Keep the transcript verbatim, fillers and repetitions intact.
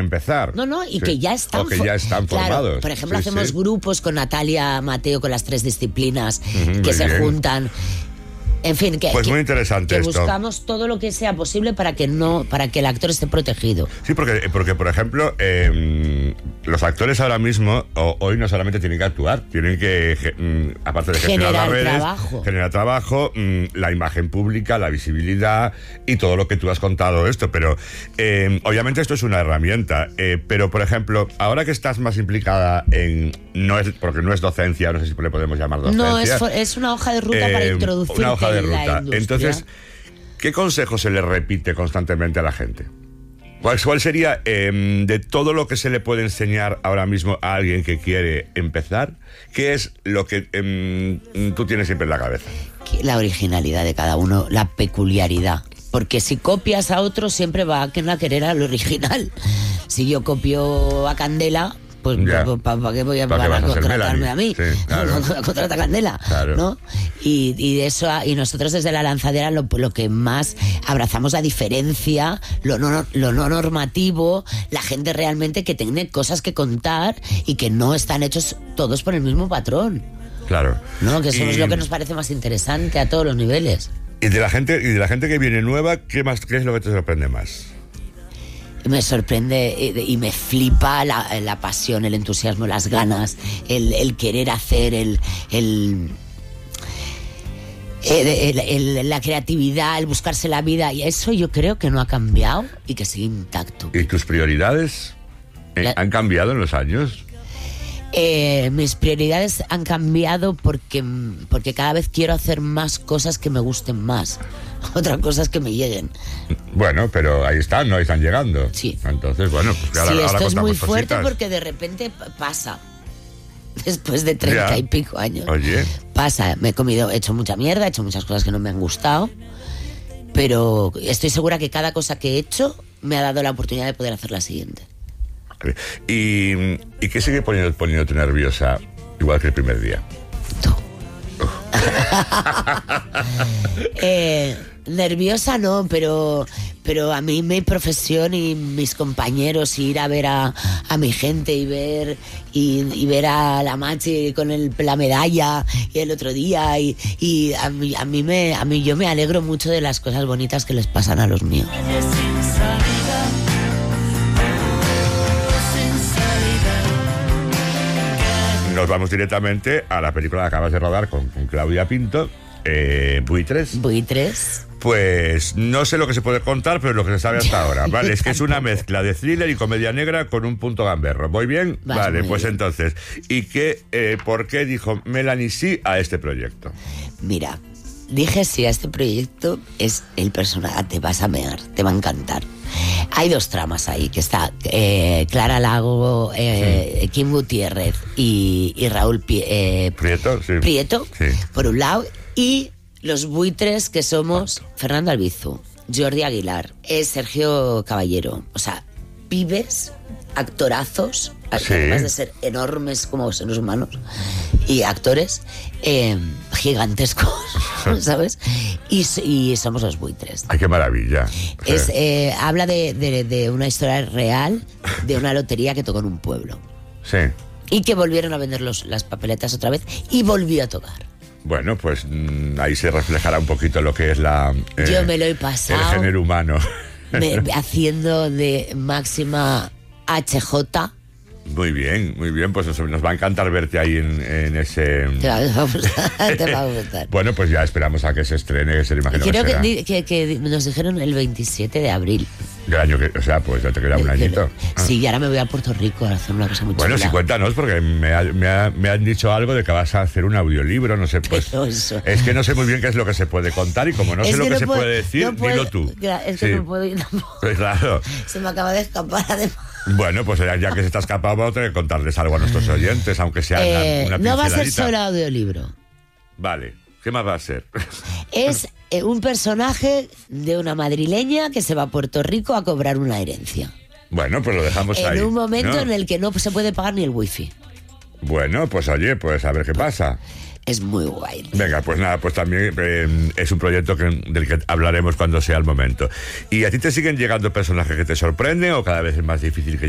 empezar. No, no, y sí. que ya están, o que ya están claro, formados. Por ejemplo, sí, hacemos sí. grupos con Natalia Mateo, con las tres disciplinas, Uh-huh, que se bien. juntan. En fin, que, pues que, muy interesante que esto. buscamos todo lo que sea posible para que no, para que el actor esté protegido. Sí, porque, porque por ejemplo, eh, los actores ahora mismo, o, hoy no solamente tienen que actuar, tienen que, eh, aparte de gestionar Generar las redes, trabajo. generar trabajo, mm, la imagen pública, la visibilidad y todo lo que tú has contado esto. Pero eh, obviamente esto es una herramienta. Eh, pero, por ejemplo, ahora que estás más implicada en, no es porque no es docencia, no sé si le podemos llamar docencia. No, es, es una hoja de ruta eh, para introducir una hoja de en la ruta. industria. Entonces, ¿qué consejo se le repite constantemente a la gente? ¿Cuál, cuál sería, eh, de todo lo que se le puede enseñar ahora mismo a alguien que quiere empezar, qué es lo que eh, tú tienes siempre en la cabeza? La originalidad de cada uno, la peculiaridad. Porque si copias a otro, siempre va a querer a lo original. Si yo copio a Candela, pues ¿para pa, pa qué voy a, ¿Para van qué a vas a contratarme a mí? Sí, claro. Contrata a Candela, claro. ¿no? Y, y de eso, y nosotros desde La Lanzadera lo, lo que más abrazamos la diferencia, lo no, lo no normativo, la gente realmente que tiene cosas que contar y que no están hechos todos por el mismo patrón. Claro. No, que eso y, es lo que nos parece más interesante a todos los niveles. Y de la gente, y de la gente que viene nueva, ¿qué más, qué es lo que te sorprende más? Me sorprende y me flipa la, la pasión, el entusiasmo, las ganas, el, el querer hacer, el, el, el, el, el, la creatividad, el buscarse la vida. Y eso yo creo que no ha cambiado y que sigue intacto. ¿Y tus prioridades eh, la, han cambiado en los años? Eh, mis prioridades han cambiado porque, porque cada vez quiero hacer más cosas que me gusten más. Otra cosa es que me lleguen. Bueno, pero ahí están, ¿no? Ahí están llegando. Sí. Entonces, bueno, pues ahora, sí, esto ahora es muy cositas. fuerte porque de repente pasa. Después de treinta ya. y pico años. Oye. Pasa, me he comido, he hecho mucha mierda, he hecho muchas cosas que no me han gustado, pero estoy segura que cada cosa que he hecho me ha dado la oportunidad de poder hacer la siguiente. ¿Y, y qué sigue poniendo, poniéndote nerviosa, igual que el primer día? Tú. eh, nerviosa no, pero pero a mí mi profesión y mis compañeros, ir a ver a, a mi gente y ver y, y ver a la Machi con el, la medalla y el otro día y, y a mí a mí me a mí yo me alegro mucho de las cosas bonitas que les pasan a los míos. Nos vamos directamente a la película que acabas de rodar con, con Claudia Pinto, eh, Buitres. Buitres. Pues no sé lo que se puede contar, pero lo que se sabe hasta ahora, ¿vale? Es que es una mezcla de thriller y comedia negra con un punto gamberro. ¿Voy bien? Vas vale, pues bien. Entonces, ¿y qué, eh, por qué dijo Melanie sí a este proyecto? Mira, dije sí a este proyecto, es el personaje, te vas a mear, te va a encantar. Hay dos tramas ahí, que está eh, Clara Lago, eh, sí. Kim Gutiérrez y, y Raúl Pie, eh, Prieto, sí. Prieto sí. por un lado, y los buitres que somos ¿Cuánto? Fernando Albizu, Jordi Aguilar, eh, Sergio Caballero, o sea, pibes, actorazos, sí. además de ser enormes como seres humanos y actores eh, gigantescos, ¿sabes? Y, y somos los buitres. ¡Ay, qué maravilla! Es, eh, habla de, de, de una historia real de una lotería que tocó en un pueblo. Sí. Y que volvieron a vender los, las papeletas otra vez y volvió a tocar. Bueno, pues mmm, ahí se reflejará un poquito lo que es la... Eh, Yo me lo he pasado... El género humano. Me, haciendo de máxima H J. Muy bien, muy bien, pues nos, nos va a encantar verte ahí en, en ese... Te va a gustar, te va a gustar. Bueno, pues ya esperamos a que se estrene, que se le imagino Creo que, será. que, que, que nos dijeron el veintisiete de abril. Del año que, o sea, pues ya te queda un añito. Sí, y ahora me voy a Puerto Rico a hacer una cosa muy Bueno, chula. sí, cuéntanos, porque me, ha, me, ha, me han dicho algo de que vas a hacer un audiolibro, no sé, pues... Eso. Es que no sé muy bien qué es lo que se puede contar y como no es sé lo que, que no se puedo, puede decir, no puedo, dilo tú. Es que sí. no puedo ir tampoco. Pues claro. Se me acaba de escapar además. Bueno, pues ya que se te ha escapado, vamos a tener que contarles algo a nuestros oyentes, aunque sea eh, una, una no va a ser pinceladita. solo audiolibro. Vale, ¿qué más va a ser? Es eh, un personaje de una madrileña que se va a Puerto Rico a cobrar una herencia. Bueno, pues lo dejamos en ahí. En un momento, ¿no?, en el que no se puede pagar ni el wifi. Bueno, pues oye, pues a ver qué pasa. Es muy guay. Venga, pues nada, pues también eh, es un proyecto que, del que hablaremos cuando sea el momento. ¿Y a ti te siguen llegando personajes que te sorprenden o cada vez es más difícil que